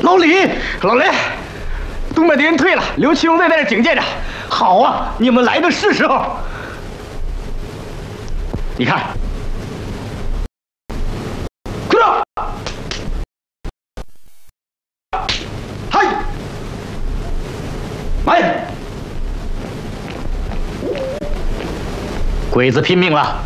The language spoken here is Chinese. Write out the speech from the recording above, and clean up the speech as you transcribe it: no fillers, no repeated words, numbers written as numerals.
老李，东北敌人退了，刘七兄在那儿警戒着。好啊，你们来的是时候。你看，快点！嗨，来！鬼子拼命了。